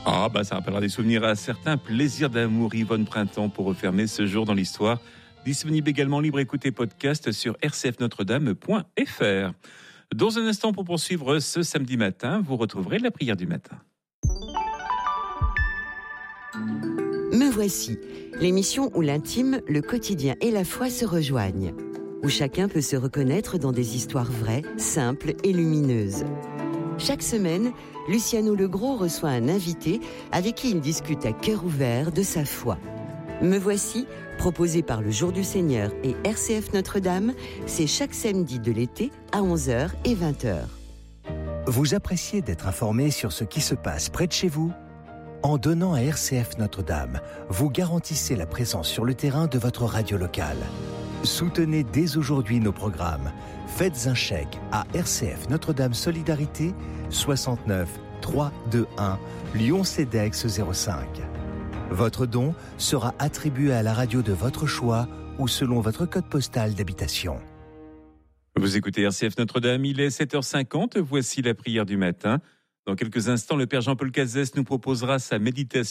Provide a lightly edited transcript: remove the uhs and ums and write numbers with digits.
Ah bah ça rappellera des souvenirs à certains. Plaisir d'amour, Yvonne Printemps pour refermer ce jour dans l'histoire. Disponible également libre écoute et podcast sur rcfnotredame.fr. Dans un instant pour poursuivre ce samedi matin, vous retrouverez la prière du matin. Me voici, l'émission où l'intime, le quotidien et la foi se rejoignent. Où chacun peut se reconnaître dans des histoires vraies, simples et lumineuses. Chaque semaine, Luciano Legros reçoit un invité avec qui il discute à cœur ouvert de sa foi. Me voici, proposé par le Jour du Seigneur et RCF Notre-Dame, c'est chaque samedi de l'été à 11h et 20h. Vous appréciez d'être informé sur ce qui se passe près de chez vous ? En donnant à RCF Notre-Dame, vous garantissez la présence sur le terrain de votre radio locale. Soutenez dès aujourd'hui nos programmes. Faites un chèque à RCF Notre-Dame Solidarité 69 321 Lyon-CEDEX 05. Votre don sera attribué à la radio de votre choix ou selon votre code postal d'habitation. Vous écoutez RCF Notre-Dame, il est 7h50, voici la prière du matin. Dans quelques instants, le Père Jean-Paul Cazès nous proposera sa méditation